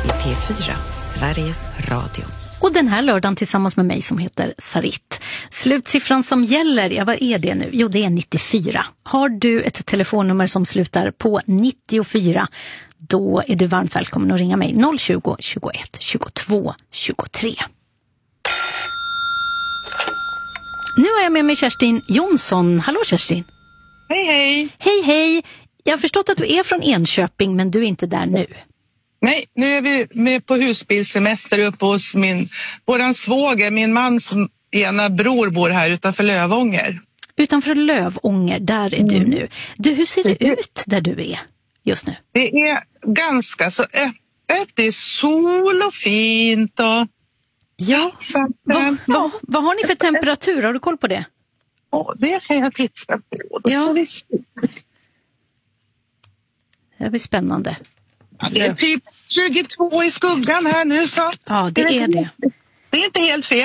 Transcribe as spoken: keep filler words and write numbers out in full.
i P fyra, Sveriges Radio. Och den här lördagen tillsammans med mig som heter Sarit. Slutsiffran som gäller, ja vad är det nu? Jo, det är nittiofyra. Har du ett telefonnummer som slutar på nittiofyra, då är du varmt välkommen att ringa mig noll tjugo, tjugoett, tjugotvå, tjugotre. Nu är jag med mig Kerstin Jonsson. Hallå Kerstin. Hej hej. Hej hej. Jag har förstått att du är från Enköping, men du är inte där nu. Nej, nu är vi med på husbilsemester uppe hos min, våran svåger, min mans ena bror bor här utanför Lövånger. Utanför Lövånger, där är du nu. Du, hur ser det ut där du är just nu? Det är ganska så öppet, det är sol och fint och... Ja, vad, vad, vad har ni för temperatur? Har du koll på det? Ja, det kan jag titta på. Då ja. ska vi... Det blir spännande. Ja, det är typ tjugotvå i skuggan här nu så. Ja, det är det. Det är inte helt fel.